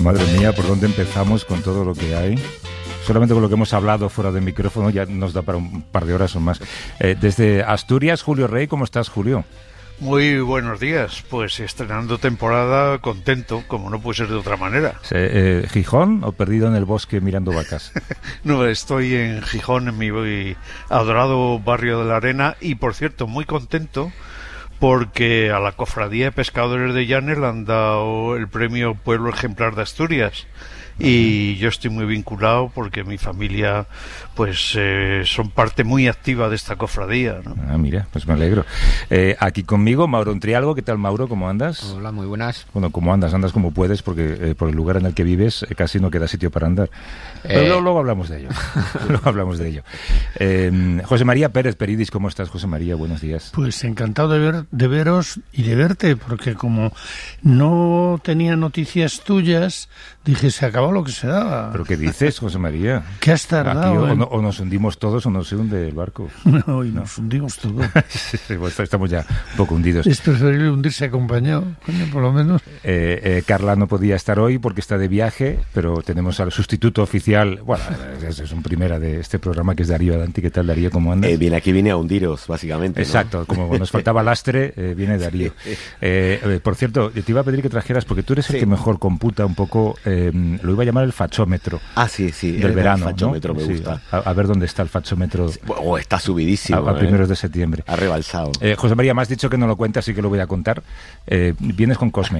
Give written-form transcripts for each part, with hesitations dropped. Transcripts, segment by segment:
Madre mía, ¿por dónde empezamos con todo lo que hay? Solamente con lo que hemos hablado fuera de micrófono ya nos da para un par de horas o más. Desde Asturias, Julio Rey, ¿cómo estás, Julio? Muy buenos días, pues estrenando temporada, contento, como no puede ser de otra manera. ¿Gijón o perdido en el bosque mirando vacas? No, estoy en Gijón, en mi adorado barrio de la Arena, y por cierto, muy contento porque a la Cofradía de Pescadores de Llanes le han dado el premio Pueblo Ejemplar de Asturias. Y yo estoy muy vinculado porque mi familia pues son parte muy activa de esta cofradía, ¿no? Ah, mira, pues me alegro. Aquí conmigo Mauro Untrialgo. ¿Qué tal, Mauro? ¿Cómo andas? Hola, muy buenas. Bueno, ¿cómo andas? Andas como puedes porque por el lugar en el que vives casi no queda sitio para andar. Pero luego hablamos de ello. Luego hablamos de ello. José María Pérez Peridis, ¿cómo estás, José María? Buenos días. Pues encantado de veros y de verte, porque como no tenía noticias tuyas, dije, se acabó lo que se daba. ¿Pero qué dices, José María? ¿Qué has tardado? Aquí, o nos hundimos todos o no se hunde el barco. No, y nos hundimos todos. Sí, pues estamos ya un poco hundidos. Es preferible hundirse acompañado, coño, por lo menos. Carla no podía estar hoy porque está de viaje, pero tenemos al sustituto oficial, bueno, es un primera de este programa, que es Darío Adanti. ¿Qué tal, Darío? ¿Cómo andas? Bien, aquí vine a hundiros, básicamente, ¿no? Exacto, como nos faltaba lastre, viene Darío. Por cierto, te iba a pedir que trajeras, porque tú eres el que mejor computa un poco, lo iba a llamar el fachómetro. Ah, sí, del verano, el fachómetro, ¿no? me gusta. A ver dónde está el fachómetro. Está subidísimo. A primeros de septiembre. Ha rebalsado. José María, me has dicho que no lo cuentas, así que lo voy a contar. Vienes con Cosme.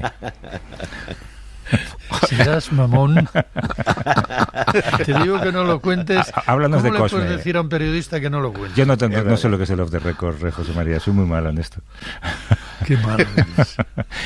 Serás mamón. Te digo que no lo cuentes. Háblanos de Cosme. ¿Cómo le puedes decir a un periodista que no lo cuente? Yo no sé lo que es el off the record, José María. Soy muy malo en esto. Qué malo eres.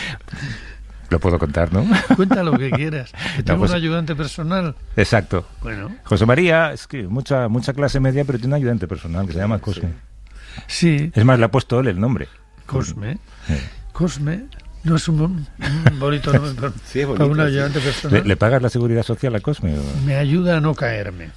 Lo puedo contar, ¿no? Cuenta lo que quieras. Que tengo un ayudante personal. Exacto. Bueno. José María, es que mucha clase media, pero tiene un ayudante personal que se llama Cosme. Sí. Es más, le ha puesto él el nombre. Cosme. Cosme. No es un bonito nombre sí, para un ayudante personal. ¿Le pagas la seguridad social a Cosme? Me ayuda a no caerme.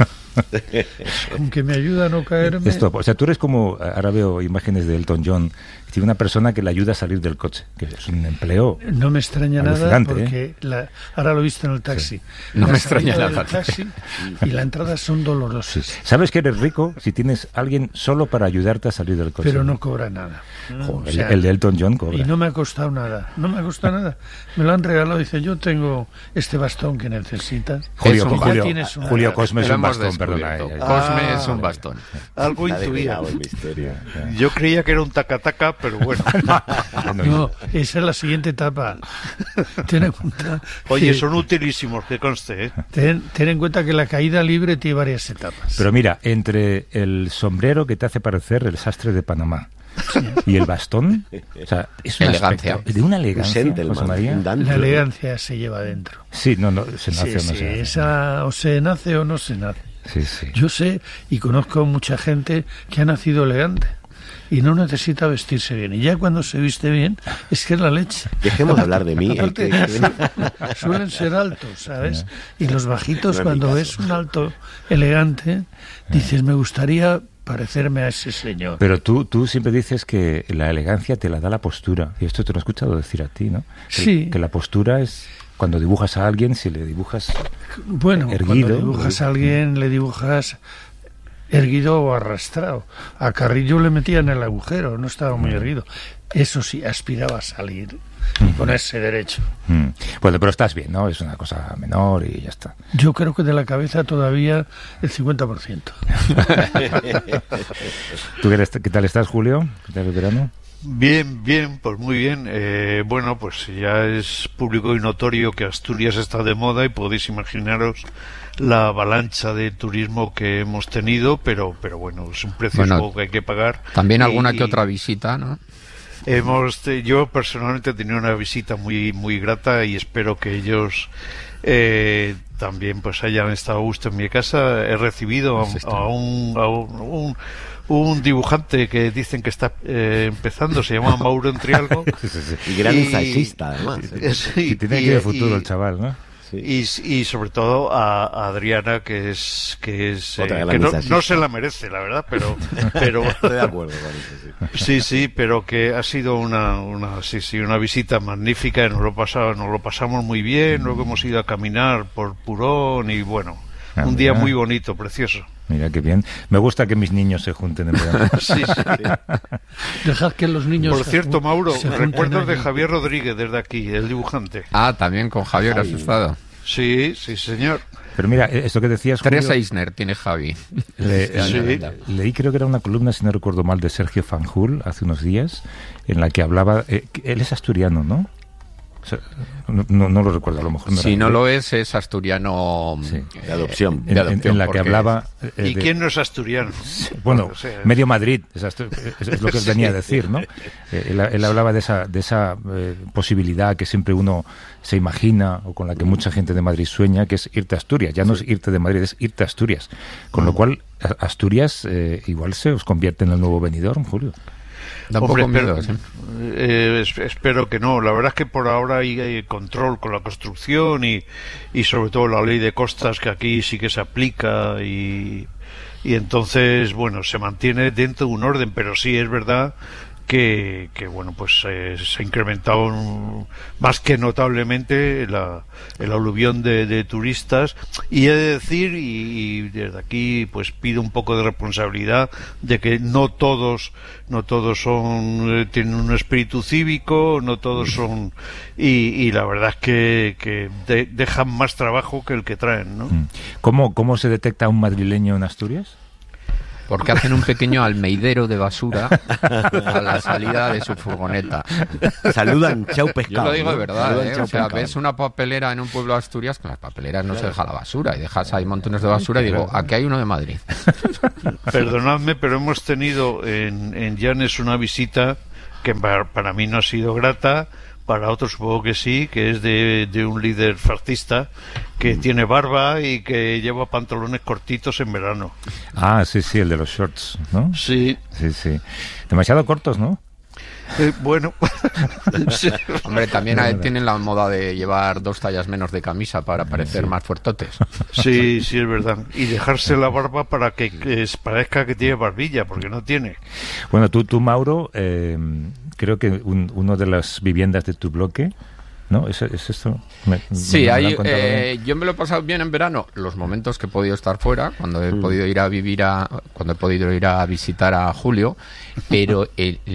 Con que me ayuda a no caerme. O sea, tú eres como, ahora veo imágenes de Elton John, que tiene una persona que le ayuda a salir del coche, que es un empleo. No me extraña nada porque ahora lo he visto en el taxi. Sí. No me extraña nada. Taxi y la entrada son dolorosas. Sí. ¿Sabes que eres rico si tienes alguien solo para ayudarte a salir del coche? Pero no cobra nada. Joder, o sea, el de Elton John cobra. Y no me ha costado nada. No me ha costado nada. Me lo han regalado. Dice, yo tengo este bastón que necesitas. Julio Cosme es un bastón, perdona. Cosme es un bastón. Algo intuía. Yo creía que era un taca-taca, pero bueno. No, esa es la siguiente etapa. Ten en cuenta. Oye, son utilísimos, que conste, ¿eh? Ten en cuenta que la caída libre tiene varias etapas. Pero mira, entre el sombrero que te hace parecer el sastre de Panamá y el bastón, o sea, es una elegancia. De una elegancia, José María. La elegancia se lleva dentro. Sí, no, se nace o no se nace. Esa, o se nace o no se nace. Sí. Yo sé y conozco mucha gente que ha nacido elegante y no necesita vestirse bien. Y ya cuando se viste bien, es que es la leche. Dejemos de hablar de mí. Suelen ser altos, ¿sabes? Y los bajitos, cuando ves un alto elegante, dices, me gustaría parecerme a ese señor. Pero tú siempre dices que la elegancia te la da la postura. Y esto te lo he escuchado decir a ti, ¿no? Sí. Que la postura es cuando dibujas a alguien, si le dibujas erguido. Cuando dibujas a alguien, le dibujas erguido o arrastrado. A Carrillo le metía en el agujero, no estaba muy erguido. Eso sí, aspiraba a salir y ponerse derecho. Bueno, pero estás bien, ¿no? Es una cosa menor y ya está. Yo creo que de la cabeza todavía el 50%. ¿Tú qué tal estás, Julio? ¿Qué tal el verano? Bien, pues muy bien. Bueno, pues ya es público y notorio que Asturias está de moda y podéis imaginaros la avalancha de turismo que hemos tenido, pero bueno, es un precio que hay que pagar. También alguna que otra visita, ¿no? Yo personalmente he tenido una visita muy grata y espero que ellos también pues hayan estado a gusto en mi casa. He recibido a un dibujante que dicen que está empezando, se llama Mauro Untrialgo. Y gran ensayista, además. Y tiene que ir de futuro el chaval, ¿no? y sobre todo a Adriana, que no se la merece, la verdad, pero estoy de acuerdo con eso, sí, pero que ha sido una visita magnífica, nos lo pasamos muy bien, luego hemos ido a caminar por Purón y bueno, un día muy bonito, precioso. Mira qué bien. Me gusta que mis niños se junten en verano. Sí. Dejad que los niños... Por cierto, Mauro, recuerdos de Javier Rodríguez desde aquí, el dibujante. También con Javier has estado. Sí, señor. Pero mira, esto que decías, Julio, 3 Eisner tiene Javi. Leí, creo que era una columna, si no recuerdo mal, de Sergio Fanjul hace unos días, en la que hablaba... él es asturiano, ¿no? O sea, no lo recuerdo, a lo mejor. Si no lo es asturiano de adopción. En la que hablaba... ¿Y quién no es asturiano? Bueno, medio Madrid, es lo que él venía a decir, ¿no? Él hablaba de esa posibilidad que siempre uno se imagina, o con la que mucha gente de Madrid sueña, que es irte a Asturias. Ya no es irte de Madrid, es irte a Asturias. Con lo cual, Asturias igual se os convierte en el nuevo Benidorm, Julio. Da un poco miedo, ¿sí? Espero que no. La verdad es que por ahora hay control con la construcción y sobre todo la ley de costas, que aquí sí que se aplica y entonces, bueno, se mantiene dentro de un orden, pero sí es verdad que bueno, pues se ha incrementado más que notablemente el aluvión de turistas, y he de decir, y desde aquí pues pido un poco de responsabilidad de que no todos tienen un espíritu cívico, no todos son, y la verdad es que dejan más trabajo que el que traen, ¿no? ¿Cómo se detecta un madrileño en Asturias? Porque hacen un pequeño almeidero de basura a la salida de su furgoneta. Saludan, chau pescado. Yo lo digo de verdad, Saludan, o sea, ves una papelera en un pueblo de Asturias, que en las papeleras no se deja la basura, y dejas ahí montones de basura, y digo, aquí hay uno de Madrid. Perdonadme, pero hemos tenido en Llanes una visita que para mí no ha sido grata, para otros supongo que sí, que es de un líder fascista que tiene barba y que lleva pantalones cortitos en verano. Sí, el de los shorts, ¿no? Sí. Sí. Demasiado cortos, ¿no? Bueno. Sí. Hombre, también tienen la moda de llevar 2 tallas menos de camisa para parecer más fuertotes. Sí, es verdad. Y dejarse la barba para que parezca que tiene barbilla, porque no tiene. Bueno, tú Mauro, creo que uno de las viviendas de tu bloque, ¿no? ¿Es esto? Sí, yo me lo he pasado bien en verano, los momentos que he podido estar fuera, cuando he podido ir a visitar a Julio, pero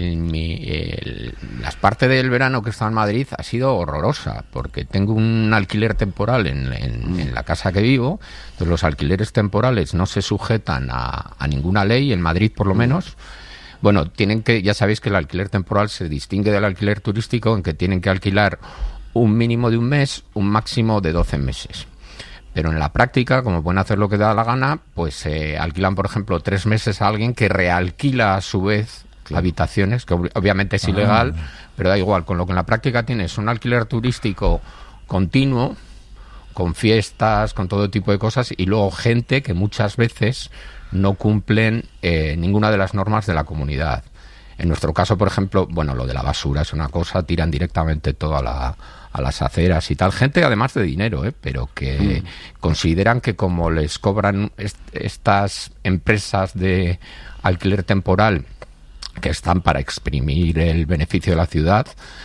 las partes del verano que he estado en Madrid ha sido horrorosa, porque tengo un alquiler temporal en la casa que vivo. Entonces los alquileres temporales no se sujetan a ninguna ley, en Madrid por lo menos. Bueno, ya sabéis que el alquiler temporal se distingue del alquiler turístico en que tienen que alquilar un mínimo de un mes, un máximo de 12 meses. Pero en la práctica, como pueden hacer lo que da la gana, pues alquilan, por ejemplo, 3 meses a alguien que realquila a su vez habitaciones, que obviamente es ilegal, pero da igual. Con lo que en la práctica tienes un alquiler turístico continuo, con fiestas, con todo tipo de cosas, y luego gente que muchas veces no cumplen ninguna de las normas de la comunidad. En nuestro caso, por ejemplo, bueno, lo de la basura es una cosa, tiran directamente todo a las aceras y tal. Gente, además de dinero, pero que consideran que como les cobran estas empresas de alquiler temporal, que están para exprimir el beneficio de la ciudad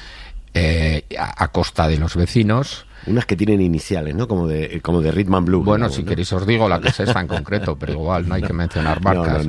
a costa de los vecinos. Unas que tienen iniciales, ¿no? Como de Rhythm and Blues. Bueno, ¿no? si queréis os digo la que es esta en concreto, pero igual no hay que mencionar marcas. No.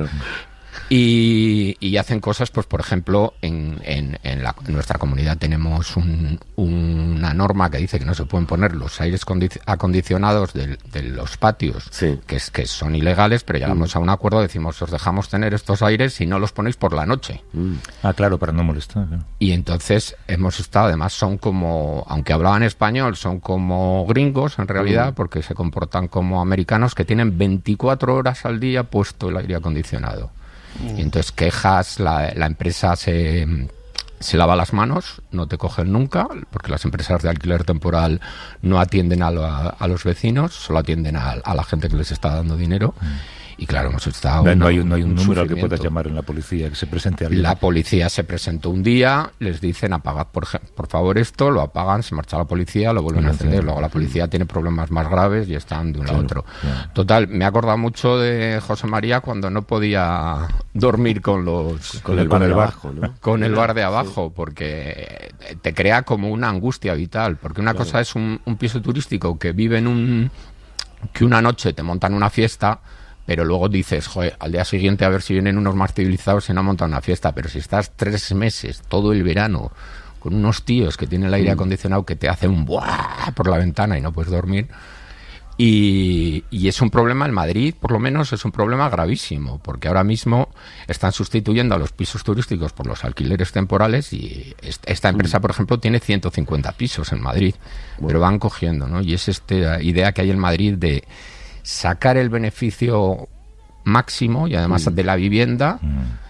Y hacen cosas, pues por ejemplo, en nuestra comunidad tenemos una norma que dice que no se pueden poner los aires acondicionados de los patios, que son ilegales, pero llegamos a un acuerdo, decimos, os dejamos tener estos aires si no los ponéis por la noche. Claro, para no molestar. ¿no? Y entonces hemos estado, además son como, aunque hablaban español, son como gringos en realidad, porque se comportan como americanos que tienen 24 horas al día puesto el aire acondicionado. Y entonces quejas, la empresa se lava las manos, no te cogen nunca, porque las empresas de alquiler temporal no atienden a los vecinos, solo atienden a la gente que les está dando dinero. Y claro, hemos estado... No hay un número al que sufrimiento. puedas llamar en la policía, que se presente alguien. La policía se presentó un día, les dicen apagad por favor esto, lo apagan, se marcha la policía, lo vuelven a encender, luego la policía tiene problemas más graves y están de un lado a otro. Claro. Total, me he acordado mucho de José María cuando no podía dormir con el bar de abajo, ¿no? con el bar de abajo, porque te crea como una angustia vital, porque una cosa es un piso turístico que vive que una noche te montan una fiesta, pero luego dices, joder, al día siguiente a ver si vienen unos más civilizados y no montan una fiesta. Pero si estás 3 meses, todo el verano, con unos tíos que tienen el aire acondicionado que te hacen un ¡buah! Por la ventana y no puedes dormir. Y es un problema en Madrid, por lo menos es un problema gravísimo, porque ahora mismo están sustituyendo a los pisos turísticos por los alquileres temporales y esta empresa, por ejemplo, tiene 150 pisos en Madrid, pero van cogiendo, ¿no? Y es esta idea que hay en Madrid de sacar el beneficio máximo y además de la vivienda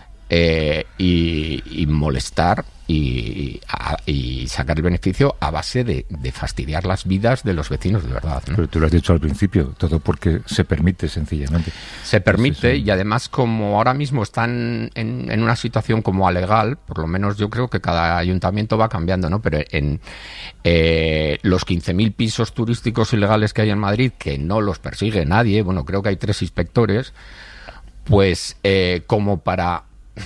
y molestar y sacar el beneficio a base de fastidiar las vidas de los vecinos de verdad, ¿no? Pero tú lo has dicho al principio, todo porque se permite sencillamente. Se permite y además como ahora mismo están en una situación como alegal, por lo menos yo creo que cada ayuntamiento va cambiando, ¿no? Pero en los 15.000 pisos turísticos ilegales que hay en Madrid, que no los persigue nadie, bueno, creo que hay 3 inspectores, pues como para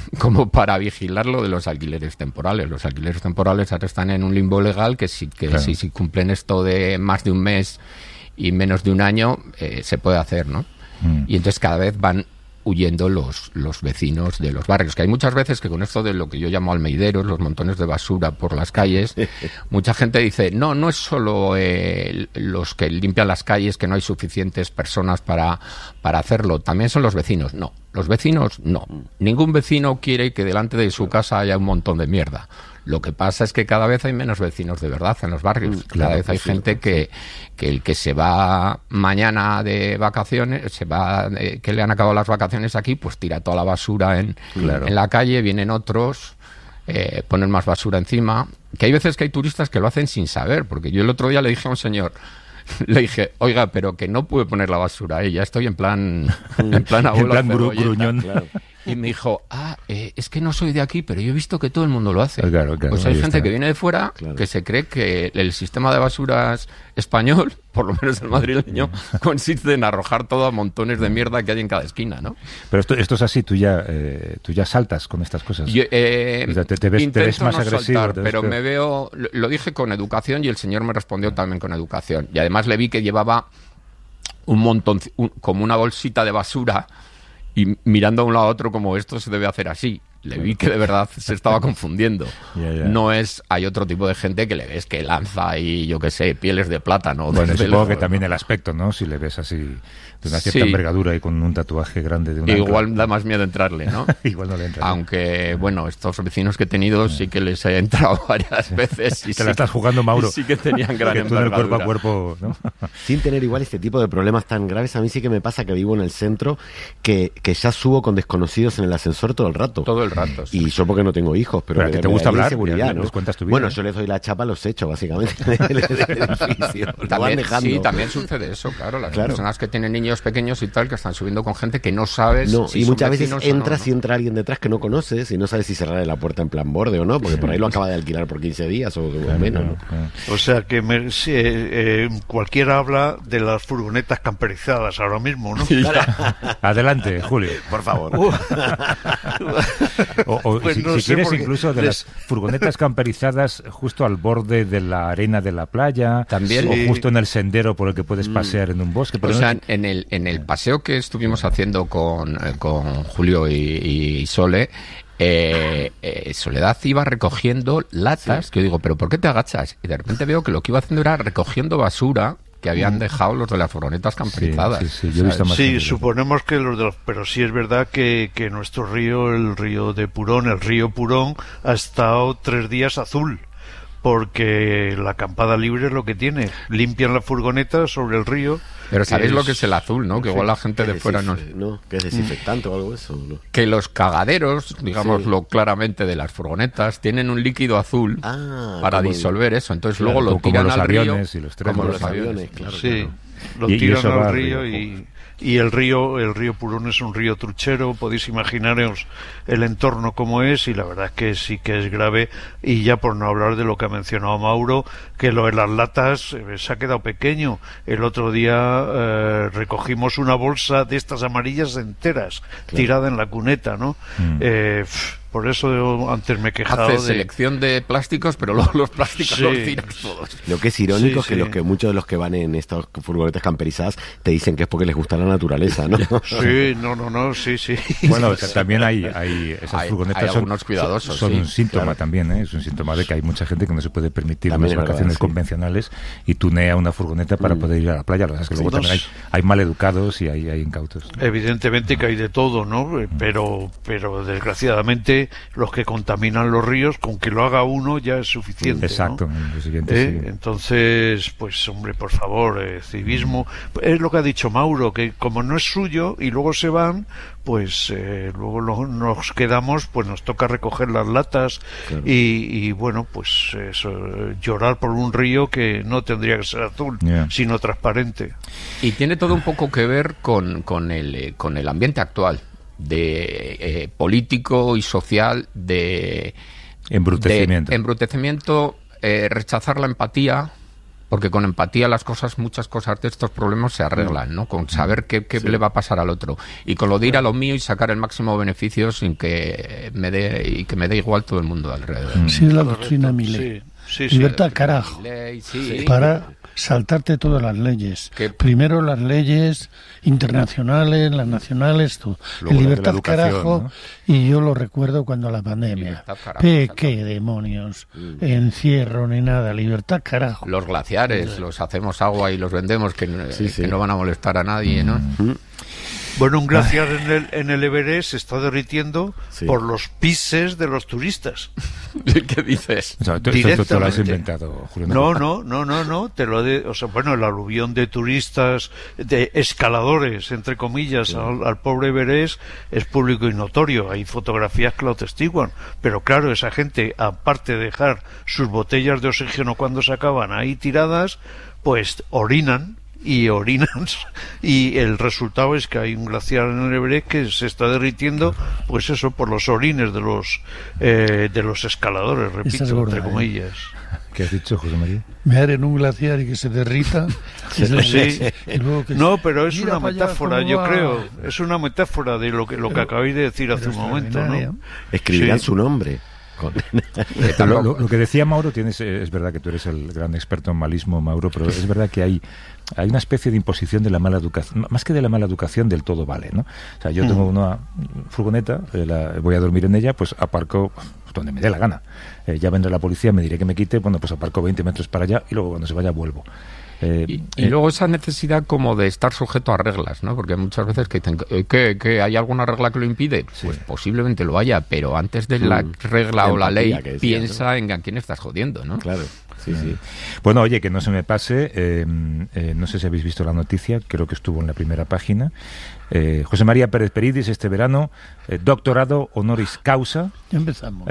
vigilar lo de los alquileres temporales. Los alquileres temporales ahora están en un limbo legal que si cumplen esto de más de un mes y menos de un año, se puede hacer, ¿no? Y entonces cada vez van huyendo los vecinos de los barrios, que hay muchas veces que con esto de lo que yo llamo almeideros, los montones de basura por las calles, mucha gente dice, no es solo los que limpian las calles, que no hay suficientes personas para hacerlo, también son los vecinos. No, los vecinos no. Ningún vecino quiere que delante de su casa haya un montón de mierda. Lo que pasa es que cada vez hay menos vecinos de verdad en los barrios. Cada vez hay gente que el que se va mañana de vacaciones, que le han acabado las vacaciones aquí, pues tira toda la basura en la calle, vienen otros, ponen más basura encima. Que hay veces que hay turistas que lo hacen sin saber, porque yo el otro día le dije a un señor, le dije, oiga, pero que no puede poner la basura, ya estoy en plan abuelo gruñón. Claro. Y me dijo, es que no soy de aquí, pero yo he visto que todo el mundo lo hace. Claro, pues hay gente está. que viene de fuera, que se cree que el sistema de basuras español, por lo menos el madrileño, consiste en arrojar todo a montones de mierda que hay en cada esquina, ¿no? Pero esto es así, tú ya saltas con estas cosas. Yo, O sea, te ves más no agresivo. soltar, pero me veo, lo dije con educación y el señor me respondió también con educación. Y además le vi que llevaba un montón, como una bolsita de basura, y mirando a un lado a otro como esto se debe hacer así. Le vi que de verdad se estaba confundiendo. Hay otro tipo de gente que le ves que lanza ahí, yo qué sé, pieles de plátano. Bueno, supongo que también el aspecto, ¿no? Si le ves así de una cierta envergadura y con un tatuaje grande de una igual da más miedo entrarle, ¿no? Igual no le entra. Aunque, bueno, estos vecinos que he tenido sí que les he entrado varias veces. Y te la estás jugando, Mauro. Sí que tenían gran que tú en el envergadura. cuerpo a cuerpo, ¿no? Sin tener igual este tipo de problemas tan graves, a mí sí que me pasa que vivo en el centro, que ya subo con desconocidos en el ascensor todo el rato. Todo el rato, sí. Y yo porque no tengo hijos, pero que te gusta hablar, seguridad, ¿no? les cuentas tu vida. Bueno, yo les doy la chapa a los hechos, básicamente, del edificio. Lo van dejando. Sí, también sucede eso, claro. Las personas que tienen niños pequeños y tal, que están subiendo con gente que no sabes si y muchas son veces vecinos entras o no, y entra alguien detrás que no conoces y no sabes si cerrarle la puerta en plan borde o no, porque por ahí lo acaba de alquilar por 15 días o menos, ¿no? O sea que cualquiera habla de las furgonetas camperizadas ahora mismo, ¿no? Adelante, Julio. Por favor. O Pues si no sé, quieres, porque incluso de las furgonetas camperizadas justo al borde de la arena de la playa, También. o justo en el sendero por el que puedes pasear en un bosque. Pero o sea, en el paseo que estuvimos haciendo con Julio y Sole, Soledad iba recogiendo latas, que yo digo, ¿pero por qué te agachas? Y de repente veo que lo que iba haciendo era recogiendo basura que habían dejado los de las furgonetas camperizadas. Yo he visto más Sí, gente. suponemos que pero sí es verdad que nuestro río, el río de Purón, el río Purón, ha estado 3 días azul, porque la acampada libre es lo que tiene. Limpian la furgoneta sobre el río. Pero sabéis lo que es el azul, ¿no? Que igual la gente de fuera no... que es desinfectante o algo de eso, ¿no? Que los cagaderos, digámoslo claramente, de las furgonetas tienen un líquido azul para disolver eso. Entonces luego lo como tiran los al aviones río, y los trenes. como los aviones, claro. Sí. Lo Y tiran eso va al al río río. y el río Purón es un río truchero, podéis imaginaros el entorno como es, y la verdad es que sí que es grave. Y ya por no hablar de lo que ha mencionado Mauro, que lo de las latas se ha quedado pequeño. El otro día recogimos una bolsa de estas amarillas enteras, tirada en la cuneta, ¿no? Por eso antes me he quejado Hace selección de plásticos, pero luego los plásticos Sí. los tiras todos. Lo que es irónico Sí, es sí. que muchos de los que van en estas furgonetas camperizadas te dicen que es porque les gusta la naturaleza, ¿no? Sí, sí. Bueno, también hay esas Hay furgonetas algunos cuidadosos, son sí, un síntoma claro. también, ¿eh? Es un síntoma de que hay mucha gente que no se puede permitir También unas es verdad, vacaciones sí. convencionales y tunea una furgoneta para poder ir a la playa. Lo que pasa es que luego Sí. también hay maleducados y hay incautos. Evidentemente que hay de todo, ¿no? Pero desgraciadamente los que contaminan los ríos, con que lo haga uno ya es suficiente, Exacto, ¿no? lo siguiente sí. Entonces, pues hombre, por favor, civismo. Es lo que ha dicho Mauro, que como no es suyo y luego se van, pues luego nos quedamos, pues nos toca recoger las latas. Claro. Y bueno, pues eso, llorar por un río que no tendría que ser azul, Yeah. sino transparente. Y tiene todo un poco que ver con el ambiente actual de político y social de Embrutecimiento. Rechazar la empatía, porque con empatía muchas cosas de estos problemas se arreglan, ¿no? Con saber qué le va a pasar al otro, y con lo de ir a lo mío y sacar el máximo beneficio sin que me dé igual todo el mundo alrededor. Sí, la doctrina Milei. Sí. Libertad, carajo. Sí. Para saltarte todas las leyes. Que- Primero las leyes internacionales, las nacionales, todo. Luego En las de la libertad, educación, carajo, ¿no? y yo lo recuerdo cuando la pandemia. Libertad, carajo, ¿Qué exactamente. demonios? Encierro ni nada, libertad, carajo. Los glaciares los hacemos agua y los vendemos, que no van a molestar a nadie, ¿no? Bueno, un glaciar en el Everest se está derritiendo Sí. por los pises de los turistas. ¿Qué dices? O sea, esto tú lo has Directamente. inventado, Julio. No, o sea, bueno, el aluvión de turistas, de escaladores, entre comillas, al pobre Everest es público y notorio. Hay fotografías que lo atestiguan. Pero claro, esa gente, aparte de dejar sus botellas de oxígeno cuando se acaban ahí tiradas, pues orinan. Y el resultado es que hay un glaciar en el Everest que se está derritiendo, pues eso, por los orines de los escaladores, repito, Esa es gorda, entre comillas. ¿Qué has dicho, José María? Mear en un glaciar y que se derrita. Sí. Y luego que No, pero es mira una para allá metáfora, cómo yo va. creo. Es una metáfora de lo que acabáis de decir hace un momento, extraordinaria. ¿no? Escribirán Sí. su nombre. Lo que decía Mauro, es verdad que tú eres el gran experto en malismo, Mauro, pero es verdad que hay una especie de imposición de la mala educación, más que de la mala educación, del todo vale, ¿no? O sea, yo tengo una furgoneta, voy a dormir en ella, pues aparco donde me dé la gana. Ya vendrá la policía, me diré que me quite, bueno, pues aparco 20 metros para allá y luego cuando se vaya vuelvo. Y luego esa necesidad como de estar sujeto a reglas, ¿no? Porque muchas veces que dicen que hay alguna regla que lo impide, pues posiblemente lo haya, pero antes de la regla o la ley, Empatía, que decías, piensa en a quién estás jodiendo, ¿no? Claro, sí. Bueno, oye, que no se me pase, no sé si habéis visto la noticia, creo que estuvo en la primera página. José María Pérez Peridis este verano, doctorado honoris causa. Ya empezamos.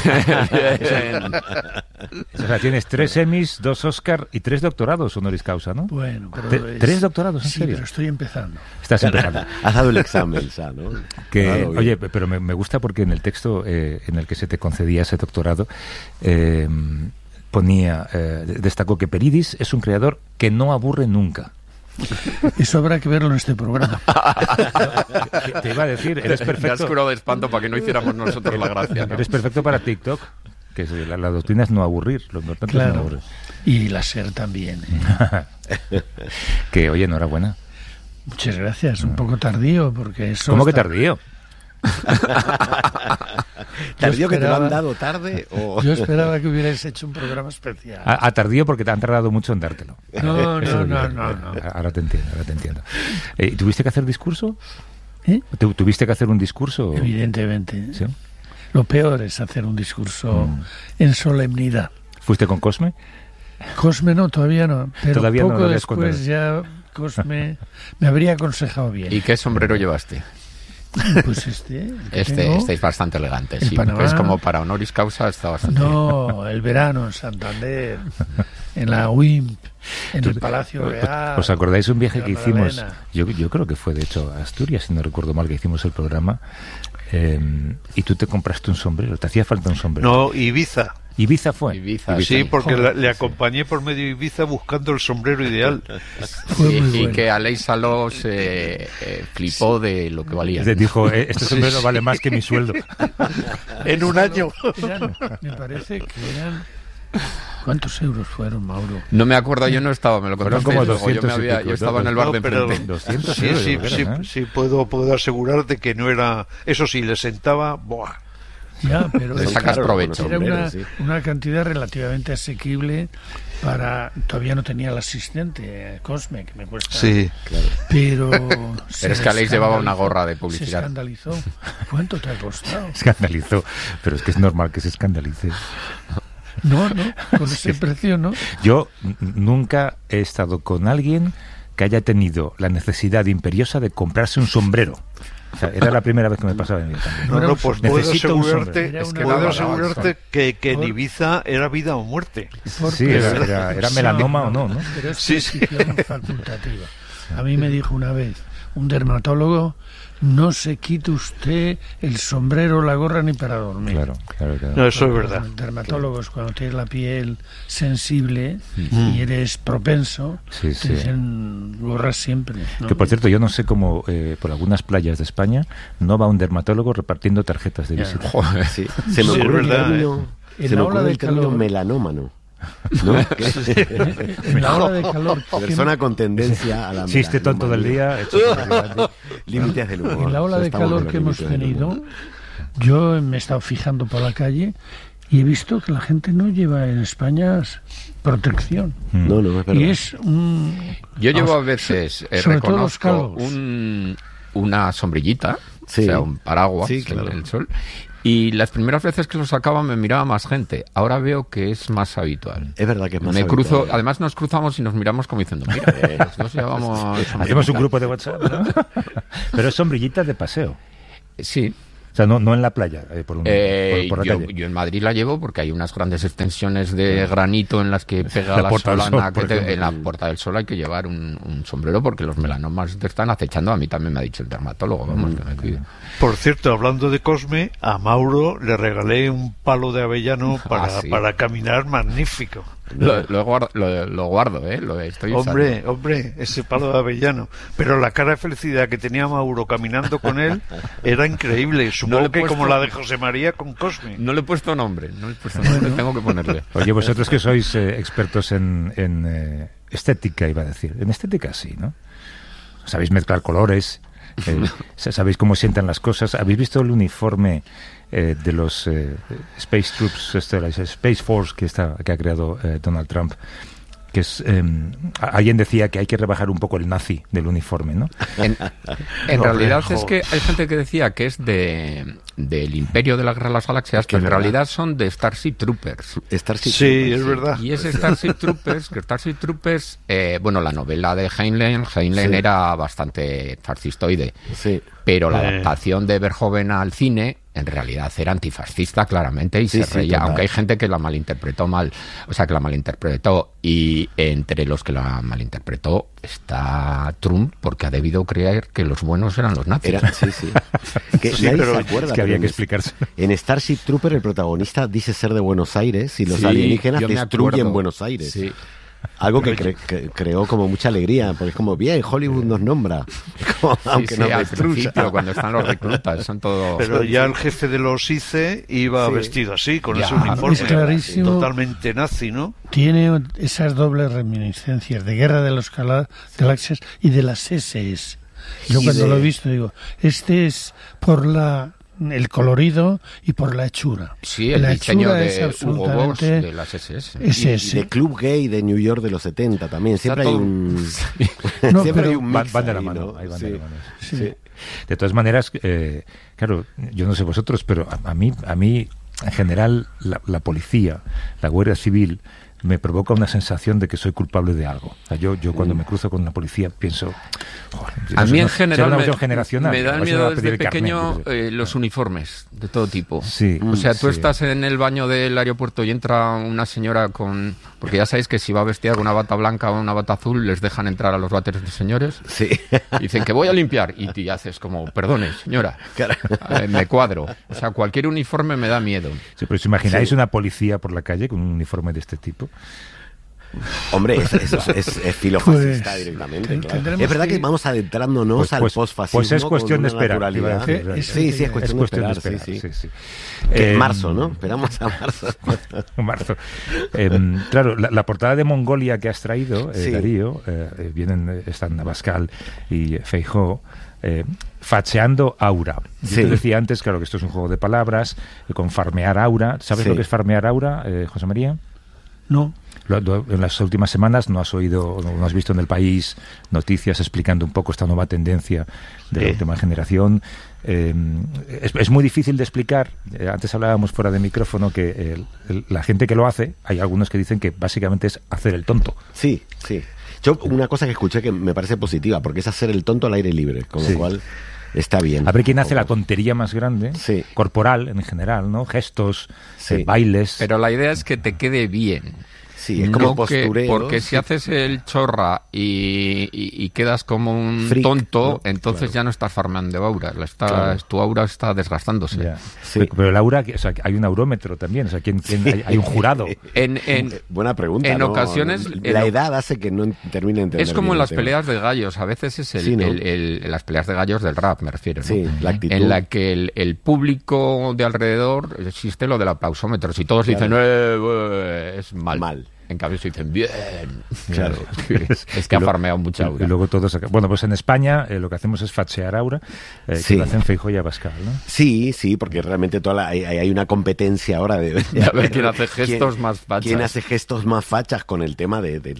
O sea, tienes 3 Emmys, 2 Oscar y 3 doctorados honoris causa, ¿no? Bueno, pero ¿3 doctorados, en sí, serio? pero estoy empezando. Estás empezando. Has dado el examen, ya, ¿no? Claro, Oye, pero me gusta porque en el texto en el que se te concedía ese doctorado destacó que Peridis es un creador que no aburre nunca. Eso habrá que verlo en este programa. Te iba a decir, eres Me has perfecto. curado de espanto para que no hiciéramos nosotros la gracia, ¿no? Eres perfecto para TikTok, que la doctrina es no aburrir, lo importante es no Claro. aburrir. Y la SER también. Que, oye, enhorabuena. Muchas gracias. Un poco tardío, porque eso. ¿Cómo que está- tardío? ¿Tardío que te lo han esperaba- dado tarde? O... Yo esperaba que hubierais hecho un programa especial. A tardío porque te han tardado mucho en dártelo. No, Eso no, es no, bien. no. Ahora te entiendo. ¿Tuviste que hacer discurso? ¿Eh? ¿Tuviste que hacer un discurso? Evidentemente. ¿Sí? Lo peor es hacer un discurso en solemnidad. ¿Fuiste con Cosme? Cosme no, todavía no. Pero Todavía no poco lo habías después ya Cosme me habría aconsejado bien. ¿Y qué sombrero llevaste? Pues Estáis bastante elegantes. Sí, Panamá, es como para honoris causa, está bastante no, el verano en Santander, en la UIMP, en el Palacio Real. ¿Os acordáis un viaje que hicimos? Magdalena. Yo creo que fue de hecho a Asturias, si no recuerdo mal, que hicimos el programa. Y tú te compraste un sombrero, te hacía falta un sombrero. No, Ibiza. Ibiza fue. Ibiza, Sí, porque Joder, le acompañé por medio de Ibiza buscando el sombrero ideal. Fue muy y bueno. que Aleix Saló se flipó de lo que valía. Le dijo, este sombrero vale más que mi sueldo. En un año. Me parece que eran... ¿Cuántos euros fueron, Mauro? No me acuerdo, yo no estaba, me lo Fueron contaste. como luego, 200 y pico, yo estaba en el bar de enfrente. 200 Sí, euros, sí, yo sí, creo, ¿eh? puedo asegurarte que no era... Eso sí, le sentaba... ¡Buah! Ya, pero Le sacas provecho. era Sí. una cantidad relativamente asequible para... Todavía no tenía el asistente, Cosme, que me cuesta... Sí. Pero es que Aleix llevaba una gorra de publicidad. Se escandalizó. ¿Cuánto te ha costado? Escandalizó, pero es que es normal que se escandalice. No, con ese precio, ¿no? Yo nunca he estado con alguien que haya tenido la necesidad imperiosa de comprarse un sombrero. O sea, era la primera vez que me pasaba en mi vida también. No, pues puedo Necesito un asegurarte, sombrero. Es que puedo nada, asegurarte que en Ibiza era vida o muerte. Sí, era melanoma o no, ¿no? Pero es Sí, sí. prescripción facultativa. A mí me dijo una vez un dermatólogo: no se quite usted el sombrero, la gorra ni para dormir. Claro. No, eso es verdad. Los dermatólogos, cuando tienes la piel sensible y eres propenso, Sí, sí. te dicen gorras siempre, ¿no? Que por cierto, yo no sé cómo por algunas playas de España no va un dermatólogo repartiendo tarjetas de Ya. visita. Joder. Sí. Se me Sí, ocurre es el verdad, término, En se la me ola ocurre de el término calor. melanómano. ¿No? En la ola de calor, Persona con tendencia a la Chiste tonto del día. hecho por el grande. Límites del humor. en la ola de Estamos en calor los que hemos límites del humor. tenido, yo me he estado fijando por la calle y he visto que la gente no lleva en España protección. No, es verdad. Y es un... Yo llevo a veces, sobre todo los reconozco, calvos. una sombrillita, Sí. o sea, un paraguas Sí, claro. del sol. Y las primeras veces que lo sacaba me miraba más gente. Ahora veo que es más habitual. Es verdad que es más Me habitual. cruzo, además nos cruzamos y nos miramos como diciendo, mira, los dos llevamos Hacemos un grupo de WhatsApp, ¿no? Pero es sombrillita de paseo. Sí. O sea, no en la playa, por la calle. Yo en Madrid la llevo porque hay unas grandes extensiones de granito en las que pega La la Puerta del solana. Sol, por ejemplo. En la Puerta del Sol hay que llevar un sombrero porque los melanomas te están acechando. A mí también me ha dicho el dermatólogo, vamos, que me cuide. Por cierto, hablando de Cosme, a Mauro le regalé un palo de avellano sí. para caminar magnífico. Lo guardo, lo estoy usando. Hombre, ese palo de avellano. Pero la cara de felicidad que tenía Mauro caminando con él era increíble. Supongo le he que puesto- como la de José María con Cosme. No le he puesto nombre, tengo que ponerle. Oye, vosotros que sois expertos en estética, iba a decir. En estética sí, ¿no? Sabéis mezclar colores, sabéis cómo sientan las cosas. ¿Habéis visto el uniforme de los Space Troops, Space Force que ha creado Donald Trump? Que es alguien decía que hay que rebajar un poco el nazi del uniforme, ¿no? En realidad es que hay gente que decía que es del Imperio de la Guerra de las Galaxias, que en realidad son de Starship Troopers. Starship Sí, Troopers, es verdad. Y es Starship Troopers, bueno, la novela de Heinlein Sí. era bastante fascistoide, Sí. pero la adaptación de Verhoeven al cine en realidad era antifascista claramente y Sí, se sí, reía, total. aunque hay gente que la malinterpretó mal, o sea, que la malinterpretó, y entre los que la malinterpretó está Trump, porque ha debido creer que los buenos eran los nazis. Sí. Que Sí, nadie pero se es acuerda. Es que había pero que explicarse. en Starship Trooper el protagonista dice ser de Buenos Aires y los Sí, alienígenas yo me destruyen acuerdo. Buenos Aires. Sí. Algo que creó como mucha alegría, porque es como, bien, Hollywood nos nombra, como, aunque Sí, nos al destruya. principio, cuando están los reclutas, son todo... Pero ya el jefe de los ICE iba Sí. vestido así, con Ya, ese uniforme. es clarísimo. Totalmente nazi, ¿no? Tiene esas dobles reminiscencias de Guerra de los Galaxias y de las SS. Yo Y cuando de- lo he visto digo, este es por el colorido y por la hechura. Sí, el la diseño hechura es de Hugo Boss absolutamente de las SS. SS. Y de Club Gay de New York de los 70 también. Siempre hay todo- un... No, siempre pero- hay un mix Van de la ahí, mano, ¿no? ahí van Sí. de la mano. Sí. De todas maneras, claro, yo no sé vosotros, pero a mí en general, la policía, la Guardia Civil, me provoca una sensación de que soy culpable de algo. O sea, yo cuando me cruzo con la policía pienso... A mí en general me da miedo desde pequeño los uniformes de todo tipo. Sí, o sea, tú estás en el baño del aeropuerto y entra una señora con... Porque ya sabéis que si va vestida con una bata blanca o una bata azul, les dejan entrar a los váteres de señores. Sí. Dicen que voy a limpiar. Y te haces como, perdone, señora, me cuadro. O sea, cualquier uniforme me da miedo. Sí, pero ¿os imagináis una policía por la calle con un uniforme de este tipo? Hombre, es filofascista directamente. Claro. Es verdad que vamos adentrándonos al posfascismo. Pues es cuestión de esperar. Sí, es cuestión de esperar. Sí. Marzo, ¿no? Esperamos a marzo. Claro, la portada de Mongolia que has traído, Darío, están Abascal y Feijóo, facheando aura. Yo te decía antes, claro, que esto es un juego de palabras, con farmear aura. ¿Sabes lo que es farmear aura, José María? No. En las últimas semanas no has visto en El País noticias explicando un poco esta nueva tendencia de la última generación. Es muy difícil de explicar. Antes hablábamos fuera de micrófono que la gente que lo hace, hay algunos que dicen que básicamente es hacer el tonto. Sí. Yo una cosa que escuché que me parece positiva, porque es hacer el tonto al aire libre, con lo cual está bien. A ver quién hace la tontería más grande, corporal en general, ¿no? Gestos, bailes. Pero la idea es que te quede bien. Sí, es como postureo. Porque si haces el chorra y quedas como un freak, tonto, ¿no? Entonces ya no estás farmeando aura. Tu aura está desgastándose. Pero el aura, o sea, hay un aurómetro también. O sea, hay un jurado. Buena pregunta. En ocasiones... La edad hace que no termine de entender. Es como en las peleas de gallos. A veces es las peleas de gallos del rap, me refiero, ¿no? Sí, la actitud. En la que el público de alrededor existe lo del aplausómetro. Si todos dicen es mal. En cambio se dicen bien. Claro. Es que ha farmeado mucha aura. Y luego todos bueno, pues en España lo que hacemos es fachear aura, que lo hacen Feijóo y Abascal, ¿no? Sí, porque realmente hay una competencia ahora de a ver quién hace gestos más fachas. ¿Quién hace gestos más fachas con el tema de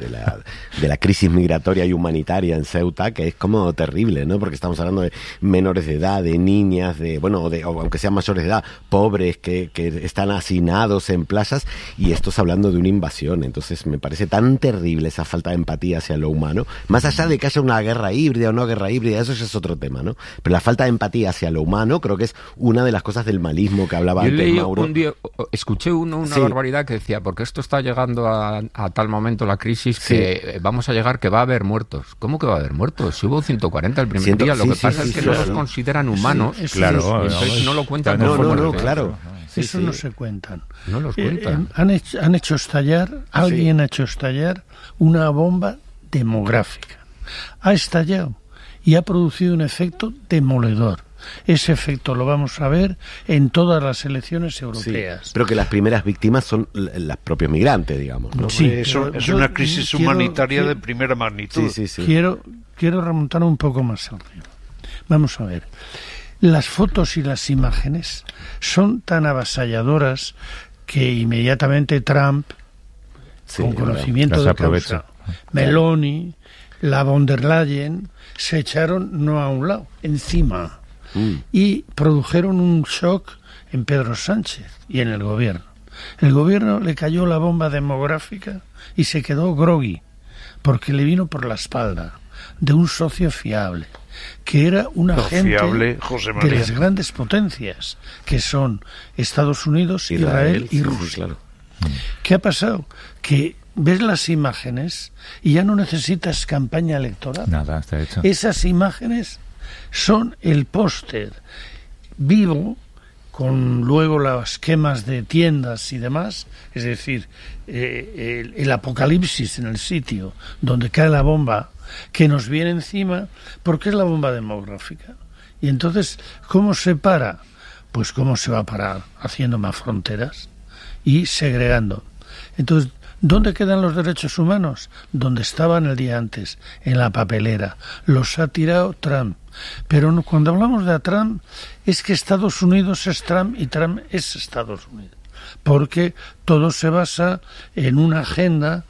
la crisis migratoria y humanitaria en Ceuta, que es como terrible, ¿no? Porque estamos hablando de menores de edad, de niñas, o aunque sean mayores de edad, pobres que están hacinados en playas, y esto es hablando de una invasión. Entonces me parece tan terrible esa falta de empatía hacia lo humano, más allá de que haya una guerra híbrida o no guerra híbrida, eso ya es otro tema, ¿no? Pero la falta de empatía hacia lo humano creo que es una de las cosas del malismo que hablaba antes Mauro. Escuché una barbaridad que decía, porque esto está llegando a tal momento la crisis que vamos a llegar que va a haber muertos. ¿Cómo que va a haber muertos? Si hubo 140 el primer día, lo que pasa es que no los consideran humanos. Entonces no lo cuentan. No, claro. Eso no se cuentan. No los cuentan. Han hecho estallar, alguien ha hecho estallar una bomba demográfica. Ha estallado y ha producido un efecto demoledor. Ese efecto lo vamos a ver en todas las elecciones europeas. Pero que las primeras víctimas son los propios migrantes, digamos, ¿no? Sí, eso es una crisis humanitaria de primera magnitud. Sí. Quiero remontar un poco más arriba. Vamos a ver. Las fotos y las imágenes son tan avasalladoras que inmediatamente Trump, con conocimiento de causa, Meloni, la von der Leyen, se echaron no a un lado, encima, y produjeron un shock en Pedro Sánchez y en el gobierno. El gobierno le cayó la bomba demográfica y se quedó groggy, porque le vino por la espalda de un socio fiable, que era un agente de las grandes potencias, que son Estados Unidos, Israel y Rusia. Claro. ¿Qué ha pasado? Que ves las imágenes y ya no necesitas campaña electoral. Nada, está hecho. Esas imágenes son el póster vivo, con luego las quemas de tiendas y demás, es decir, el apocalipsis en el sitio donde cae la bomba que nos viene encima, porque es la bomba demográfica. Y entonces, ¿cómo se para? Pues ¿cómo se va a parar? Haciendo más fronteras y segregando. Entonces, ¿dónde quedan los derechos humanos? Donde estaban el día antes, en la papelera. Los ha tirado Trump. Pero no, cuando hablamos de Trump, es que Estados Unidos es Trump y Trump es Estados Unidos. Porque todo se basa en una agenda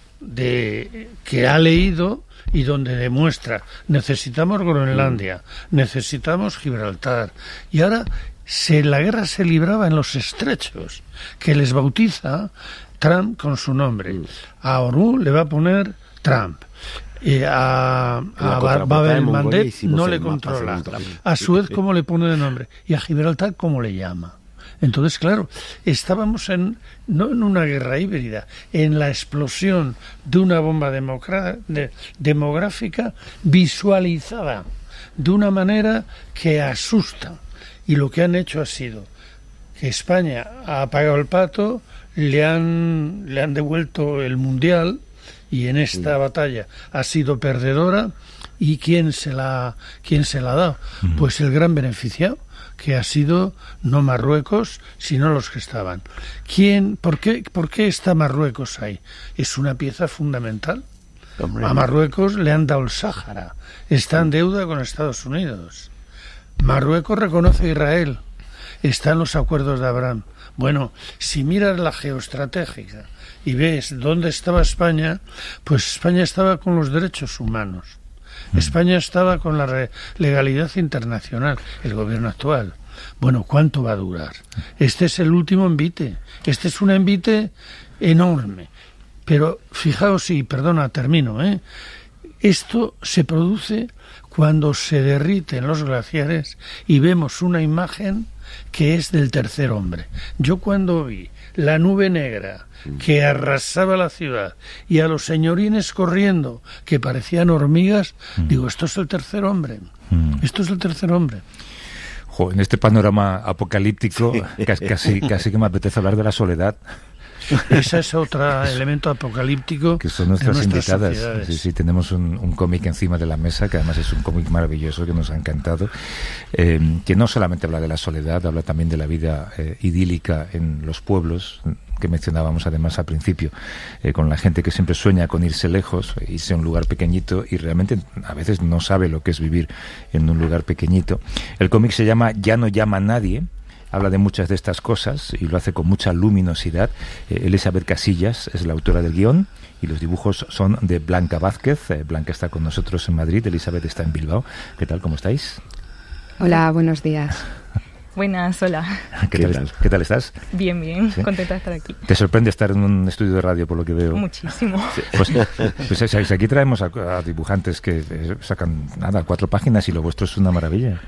que ha leído y donde demuestra necesitamos Groenlandia, necesitamos Gibraltar, y ahora la guerra se libraba en los estrechos, que les bautiza Trump con su nombre. A Ormuz le va a poner Trump. A Bab el-Mandeb no le controla. A Suez, ¿cómo le pone de nombre? Y a Gibraltar, ¿cómo le llama? Entonces, claro, estábamos no en una guerra híbrida, en la explosión de una bomba demográfica visualizada de una manera que asusta. Y lo que han hecho ha sido que España ha pagado el pato, le han devuelto el Mundial, y en esta batalla ha sido perdedora. ¿Y quién se la ha dado? Pues el gran beneficiado, que ha sido no Marruecos, sino los que estaban. ¿Por qué está Marruecos ahí? Es una pieza fundamental. A Marruecos le han dado el Sáhara, está en deuda con Estados Unidos. Marruecos reconoce a Israel, está en los acuerdos de Abraham. Bueno, si miras la geoestratégica y ves dónde estaba España, pues España estaba con los derechos humanos. España estaba con la legalidad internacional, el gobierno actual. Bueno, ¿cuánto va a durar? Este es el último envite. Este es un envite enorme. Pero fijaos, termino, esto se produce cuando se derriten los glaciares y vemos una imagen que es del tercer hombre. Yo cuando vi la nube negra que arrasaba la ciudad y a los señorines corriendo que parecían hormigas, digo, esto es el tercer hombre. Esto es el tercer hombre. En este panorama apocalíptico, casi que me apetece hablar de la soledad. Ese es otro elemento apocalíptico que son nuestras invitadas. Sociedades. Tenemos un cómic encima de la mesa, que además es un cómic maravilloso que nos ha encantado, que no solamente habla de la soledad, habla también de la vida idílica en los pueblos, que mencionábamos además al principio, con la gente que siempre sueña con irse lejos, irse a un lugar pequeñito, y realmente a veces no sabe lo que es vivir en un lugar pequeñito. El cómic se llama Ya no llama a nadie. Habla de muchas de estas cosas y lo hace con mucha luminosidad. Elizabeth Casillas es la autora del guión y los dibujos son de Blanca Vázquez. Blanca está con nosotros en Madrid, Elizabeth está en Bilbao. ¿Qué tal? ¿Cómo estáis? Hola, buenos días. Buenas, hola. ¿Qué tal estás? Bien, bien, ¿Sí? Contenta de estar aquí. ¿Te sorprende estar en un estudio de radio, por lo que veo? Muchísimo. Sí, pues aquí traemos a dibujantes que sacan 4 páginas y lo vuestro es una maravilla.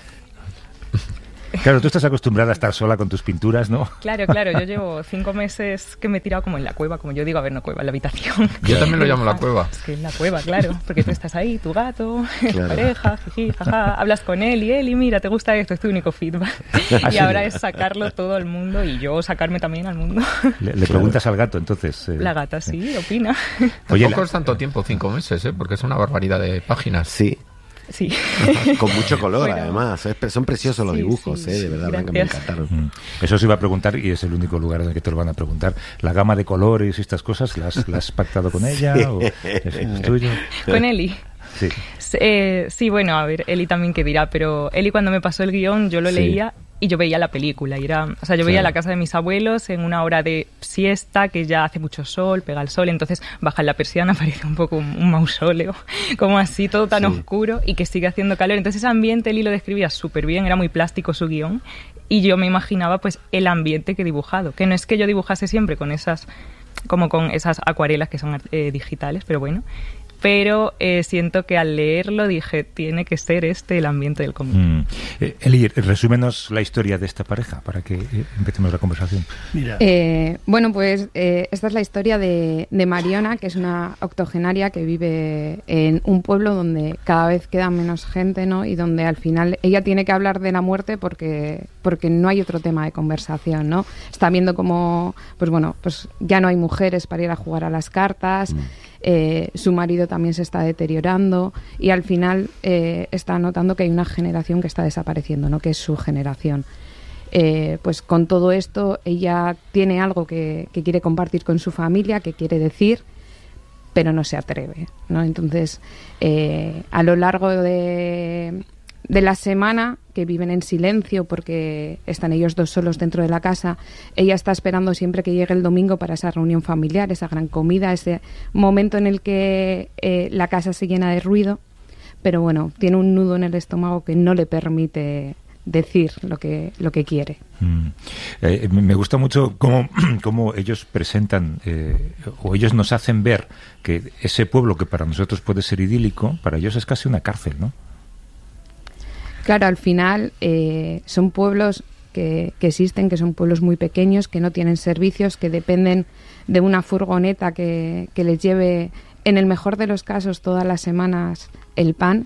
Claro, tú estás acostumbrada a estar sola con tus pinturas, ¿no? Claro, yo llevo 5 meses que me he tirado como en la cueva, como yo digo, no cueva, en la habitación. Yo también lo llamo la cueva. Es que en la cueva, claro, porque tú estás ahí, tu gato, tu pareja, jiji, jaja, hablas con él y mira, te gusta esto, es tu único feedback. Y ahora es sacarlo todo al mundo y yo sacarme también al mundo. Le preguntas al gato, entonces. La gata sí, opina. Oye, tampoco es tanto tiempo, 5 meses, porque es una barbaridad de páginas. Sí. Sí. Con mucho color, además. Son preciosos los dibujos, de verdad, que me encantaron. Eso os iba a preguntar, y es el único lugar en el que te lo van a preguntar. ¿La gama de colores y estas cosas, ¿la has pactado con ella? ¿O es tuyo? Con Eli. Sí. Sí, bueno, a ver, Eli también qué dirá, pero Eli cuando me pasó el guión yo lo leía y yo veía la película. Y yo veía la casa de mis abuelos en una hora de siesta, que ya hace mucho sol, pega el sol, entonces baja la persiana, parece un poco un mausoleo, como así, todo tan oscuro y que sigue haciendo calor. Entonces ese ambiente Eli lo describía súper bien, era muy plástico su guión y yo me imaginaba pues el ambiente que he dibujado, que no es que yo dibujase siempre con esas acuarelas que son digitales, pero bueno. Pero siento que al leerlo dije, tiene que ser el ambiente del cómic. Eli, resúmenos la historia de esta pareja para que empecemos la conversación. Mira. Bueno, pues esta es la historia de Mariona, que es una octogenaria que vive en un pueblo donde cada vez queda menos gente, ¿no? Y donde al final ella tiene que hablar de la muerte porque no hay otro tema de conversación, ¿no? Está viendo como, pues ya no hay mujeres para ir a jugar a las cartas. Su marido también se está deteriorando y al final está notando que hay una generación que está desapareciendo, ¿no? Que es su generación. Pues con todo esto ella tiene algo que quiere compartir con su familia, que quiere decir, pero no se atreve, ¿no? Entonces a lo largo de la semana, que viven en silencio porque están ellos dos solos dentro de la casa, ella está esperando siempre que llegue el domingo para esa reunión familiar, esa gran comida, ese momento en el que la casa se llena de ruido, pero bueno, tiene un nudo en el estómago que no le permite decir lo que quiere. Me gusta mucho cómo ellos presentan o ellos nos hacen ver que ese pueblo que para nosotros puede ser idílico, para ellos es casi una cárcel, ¿no? Claro, al final son pueblos que existen, que son pueblos muy pequeños, que no tienen servicios, que dependen de una furgoneta que les lleve, en el mejor de los casos, todas las semanas el pan.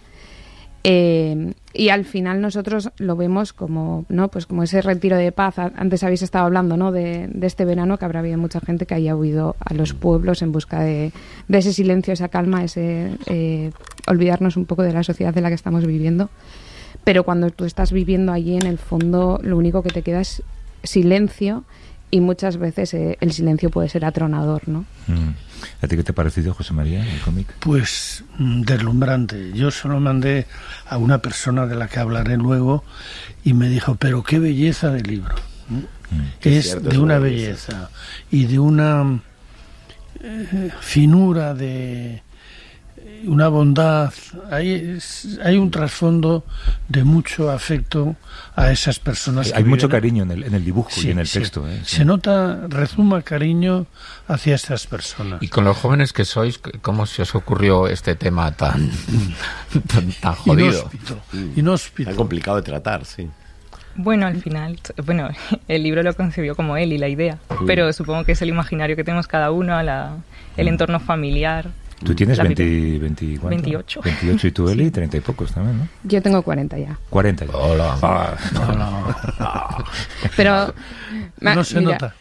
Y al final nosotros lo vemos como, ¿no? Pues como ese retiro de paz. Antes habéis estado hablando, ¿no? de este verano, que habrá habido mucha gente que haya huido a los pueblos en busca de ese silencio, esa calma, ese olvidarnos un poco de la sociedad en la que estamos viviendo. Pero cuando tú estás viviendo allí, en el fondo, lo único que te queda es silencio, y muchas veces el silencio puede ser atronador, ¿no? ¿A ti qué te ha parecido, José María, el cómic? Pues deslumbrante. Yo solo mandé a una persona de la que hablaré luego y me dijo, pero qué belleza de libro. Es de una belleza y de una finura, de una bondad. Hay un trasfondo de mucho afecto a esas personas. Hay mucho cariño en el dibujo, sí, y en el sí. texto. Se nota, rezuma cariño hacia estas personas. Y con los jóvenes que sois, ¿cómo se os ocurrió este tema tan jodido? Inhóspito. Tan complicado de tratar, sí. Bueno, al final, el libro lo concibió como él y la idea, pero supongo que es el imaginario que tenemos cada uno, el entorno familiar. Tú tienes 28. 28 y tú, Eli, 30 y pocos también, ¿no? Yo tengo 40 ya. 40 ya. Hola. Pero no se nota.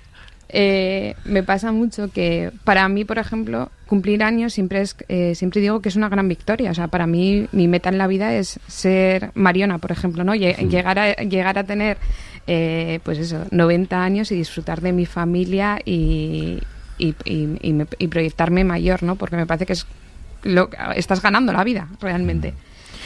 Me pasa mucho que para mí, por ejemplo, cumplir años siempre digo que es una gran victoria. O sea, para mí mi meta en la vida es ser Mariona, por ejemplo, ¿no? Llegar a tener pues eso, 90 años y disfrutar de mi familia y proyectarme mayor, ¿no? Porque me parece que estás ganando la vida realmente.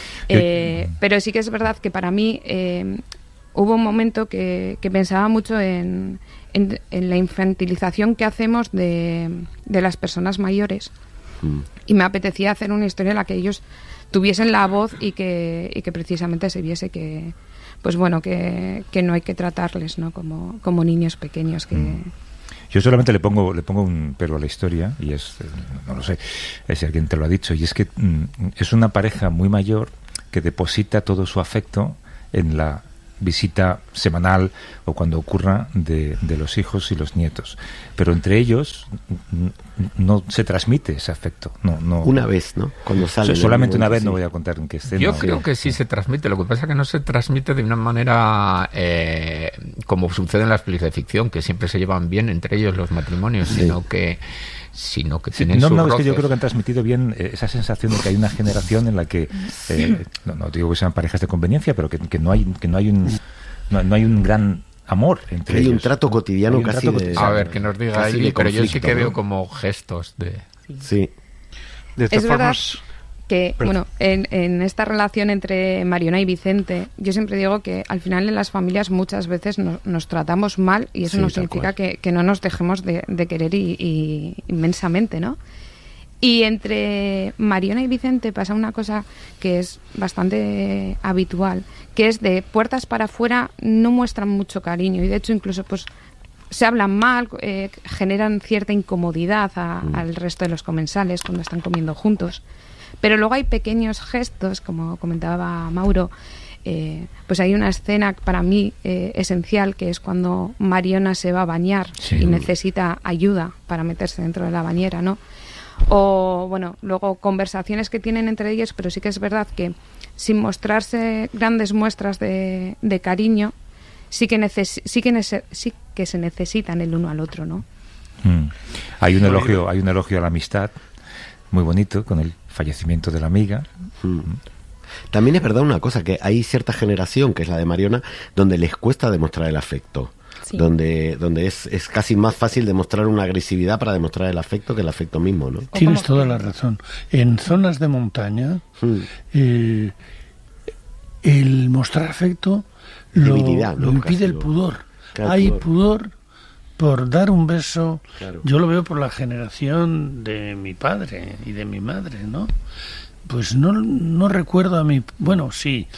Pero sí que es verdad que para mí hubo un momento que pensaba mucho en la infantilización que hacemos de las personas mayores, y me apetecía hacer una historia en la que ellos tuviesen la voz y que precisamente se viese que pues bueno, que no hay que tratarles, ¿no? como niños pequeños que... Yo solamente le pongo un pero a la historia, y no lo sé, si alguien te lo ha dicho, y es que es una pareja muy mayor que deposita todo su afecto en la visita semanal o cuando ocurra de los hijos y los nietos, pero entre ellos no se transmite ese afecto, no una vez, ¿no? Cuando sale solamente una vez, sí. No voy a contar en qué escena. Yo creo que sí se transmite, lo que pasa es que no se transmite de una manera como sucede en las películas de ficción, que siempre se llevan bien entre ellos los matrimonios, sí. sino que tienen sus roces. Es que yo creo que han transmitido bien esa sensación de que hay una generación en la que no digo que sean parejas de conveniencia, pero que no hay un gran amor entre ellos. Hay un trato cotidiano casi a ver, que nos diga Eli, pero yo sí que veo como gestos de... Sí. De todas formas... Que, bueno, en esta relación entre Mariona y Vicente, yo siempre digo que al final en las familias muchas veces nos tratamos mal, y eso no significa que no nos dejemos de querer y inmensamente, ¿no? Y entre Mariona y Vicente pasa una cosa que es bastante habitual, que es de puertas para afuera no muestran mucho cariño, y de hecho incluso pues se hablan mal, generan cierta incomodidad al resto de los comensales cuando están comiendo juntos. Pero luego hay pequeños gestos, como comentaba Mauro. Pues hay una escena para mí esencial, que es cuando Mariona se va a bañar y necesita ayuda para meterse dentro de la bañera, ¿no? O, bueno, luego conversaciones que tienen entre ellos, pero sí que es verdad que sin mostrarse grandes muestras de cariño, sí que se necesitan el uno al otro, ¿no? Hay un elogio a la amistad muy bonito con el fallecimiento de la amiga. También es verdad una cosa, que hay cierta generación, que es la de Mariona, donde les cuesta demostrar el afecto. Sí. Donde es casi más fácil demostrar una agresividad para demostrar el afecto que el afecto mismo, ¿no? Tienes toda la razón. En zonas de montaña, el mostrar afecto lo impide el pudor. Claro, hay pudor por dar un beso. Claro. Yo lo veo por la generación de mi padre y de mi madre, ¿no? Pues no recuerdo a mi... Bueno, sí,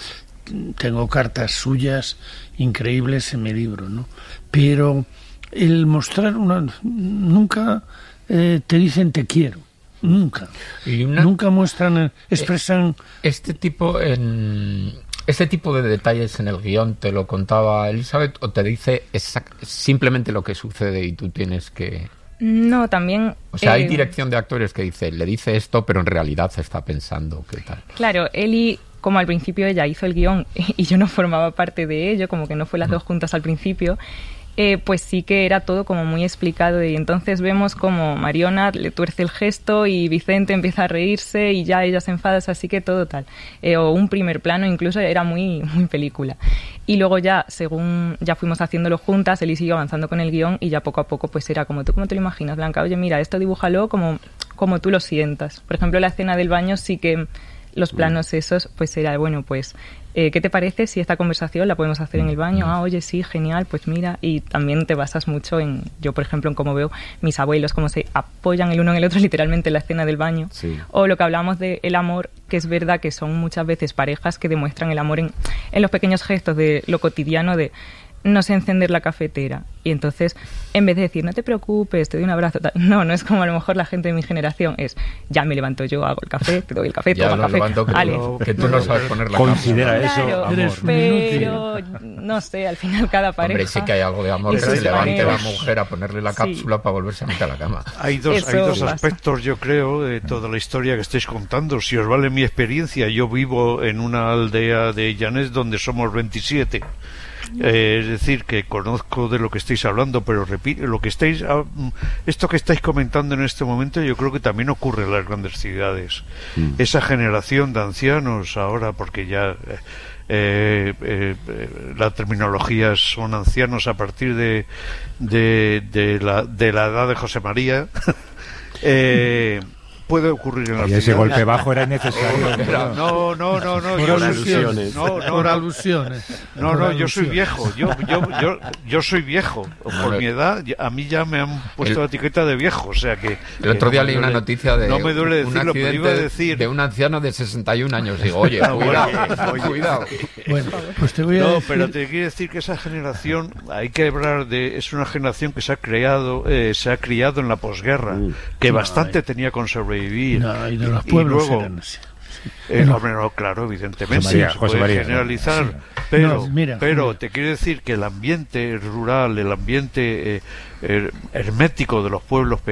tengo cartas suyas increíbles en mi libro, ¿no? Pero el mostrar nunca te dicen te quiero, nunca. Nunca muestran, expresan... Este tipo de detalles en el guión te lo contaba Elizabeth, o te dice simplemente lo que sucede y tú tienes que... No, también... O sea, hay dirección de actores que le dice esto, pero en realidad se está pensando qué tal. Claro, Eli, como al principio ella hizo el guión y yo no formaba parte de ello, como que no fue las dos juntas al principio, pues sí que era todo como muy explicado, y entonces vemos como Mariona le tuerce el gesto y Vicente empieza a reírse y ya ella se enfada, así que todo tal. O un primer plano incluso era muy, muy película. Y luego ya, según ya fuimos haciéndolo juntas, Eli siguió avanzando con el guión y ya poco a poco pues era como, ¿tú cómo te lo imaginas, Blanca? Oye, mira, esto dibújalo como tú lo sientas. Por ejemplo, la escena del baño sí que los planos esos, pues era, bueno, pues, ¿qué te parece si esta conversación la podemos hacer en el baño? Ah, oye, sí, genial, pues mira. Y también te basas mucho en, yo por ejemplo, en cómo veo mis abuelos, cómo se apoyan el uno en el otro literalmente en la escena del baño. Sí. O lo que hablamos de el amor, que es verdad que son muchas veces parejas que demuestran el amor en los pequeños gestos de lo cotidiano, de no sé encender la cafetera, y entonces en vez de decir no te preocupes, te doy un abrazo, no es como a lo mejor la gente de mi generación es ya me levanto yo, hago el café, te doy el café, toma el café, levanto, que tú no sabes poner la considera cama. eso claro, amor. Pero no sé, al final cada pareja, hombre, sí que hay algo de amor que se levante la mujer a ponerle la cápsula para volverse a meter a la cama. Hay dos aspectos, yo creo, de toda la historia que estáis contando. Si os vale mi experiencia, yo vivo en una aldea de Llanés donde somos 27. Es decir, que conozco de lo que estáis hablando, pero repito, esto que estáis comentando en este momento, yo creo que también ocurre en las grandes ciudades. Esa generación de ancianos ahora, porque ya la terminología son ancianos a partir de la edad de José María. Puede ocurrir en la ese golpe bajo era innecesario. No. Por alusiones. Por alusiones. No, yo soy viejo. Yo soy viejo. Por mi edad, a mí ya me han puesto la etiqueta de viejo. O sea que. El otro día leí una noticia de. No me duele decirlo, pero iba a decir. De un anciano de 61 años. Digo, oye, cuidado. Bueno, pues te voy a decir... pero te quiero decir que esa generación, hay que hablar de. Es una generación que se ha criado en la posguerra, que bastante tenía con sobrevivir. No, y de los pueblos y luego, eran así. Claro, evidentemente José María, generalizar, sí. pero te quiero decir que el ambiente rural, el ambiente hermético de los pueblos